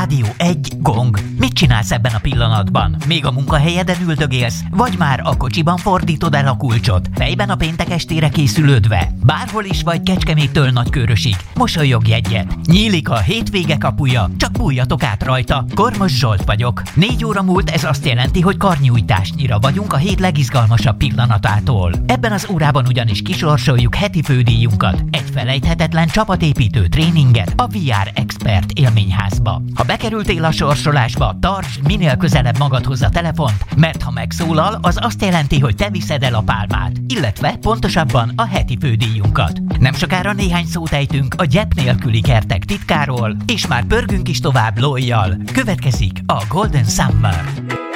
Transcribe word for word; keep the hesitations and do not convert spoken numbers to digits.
Rádió egy gong. Mit csinálsz ebben a pillanatban? Még a munkahelyeden üldögélsz? Vagy már a kocsiban fordítod el a kulcsot? Fejben a péntek estére készülődve? Bárhol is vagy Kecskeméttől Nagykőrösig. Mosolyogj egyet. Nyílik a hétvége kapuja. Csak bújjatok át rajta. Kormos Zsolt vagyok. Négy óra múlt, ez azt jelenti, hogy karnyújtásnyira vagyunk a hét legizgalmasabb pillanatától. Ebben az órában ugyanis kisorsoljuk heti fődíjunkat. Egy felejthetetlen csapatépítő tréninget a vé er Expert élményházba. Ha bekerültél a sorsolásba, tartsd minél közelebb magadhoz a telefont, mert ha megszólal, az azt jelenti, hogy te viszed el a pálmát, illetve pontosabban a heti fődíjunkat. Nem sokára néhány szót ejtünk a gyep nélküli kertek titkáról, és már pörgünk is tovább lójjal. Következik a Golden Summer.